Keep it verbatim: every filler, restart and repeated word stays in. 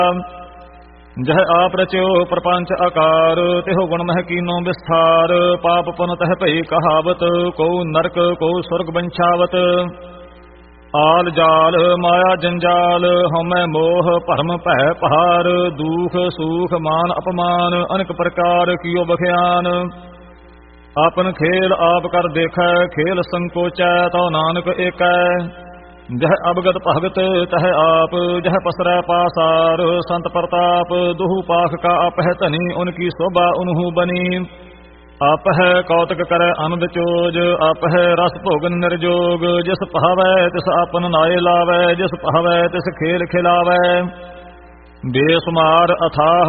ਜਹ ਆਪ ਰਚਿਓ ਪ੍ਰਪੰਚ ਆਕਾਰ, ਤਿਹੁ ਗੁਣ ਮਹਿ ਕੀਨੋ ਵਿਸਥਾਰ। ਪਾਪ ਪੁਨ ਤਹ ਭਈ ਕਹਾਵਤ, ਕੋ ਨਰਕ ਕੋ ਸੁਰਗ ਬੰਛਾਵਤ। ਆਲ ਜਾਲ ਮਾਇਆ ਜੰਜਾਲ, ਹਉਮੈ ਮੋਹ ਭਰਮ ਭੈ ਪਹਾਰ। ਦੂਖ ਸੂਖ ਮਾਨ ਅਪਮਾਨ, ਅਨੇਕ ਪ੍ਰਕਾਰ ਕੀਓ ਬਖਿਆਨ। ਆਪਨ ਖੇਲ ਆਪ ਕਰ ਦੇਖੈ, ਖੇਲ ਸੰਕੋਚੈ ਤਉ ਨਾਨਕ ਏਕੈ। ਜਹ ਅਵਗਤ ਭਗਤ ਤਹ ਆਪ, ਜਹ ਪਸਰੈ ਪਾਸਾਰ। ਸੰਤ ਪ੍ਰਤਾਪ ਦੁਹੂ ਪਾਖ ਕਾ ਆਪਹਿ ਧਨੀ, ਉਨਕੀ ਸੋਭਾ ਉਨਹੂ ਬਨੀ। ਆਪਹਿ ਕੌਤਕ ਕਰੈ ਅਨੰਦ ਚੋਜ, ਆਪਹਿ ਰਸ ਭੋਗਨ ਨਿਰਜੋਗ। ਜਿਸ ਪਹਾਵੈ ਤਿਸ ਆਪਨ ਨਾਏ ਲਾਵੈ, ਜਿਸ ਪਹਾਵੈ ਤਿਸ ਖੇਲ ਖਿਲਾਵੈ। ਬੇਸੁਮਾਰ ਅਥਾਹ